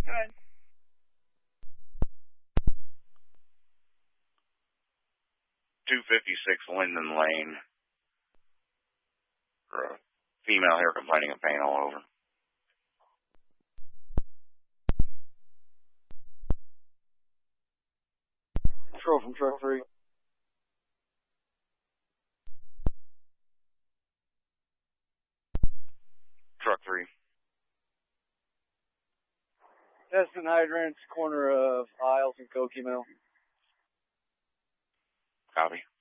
Good. 256 Linden Lane. For a female here complaining of pain all over. Control from truck 3. Truck 3. Testing hydrants, corner of Isles and Cokie Mill. Copy.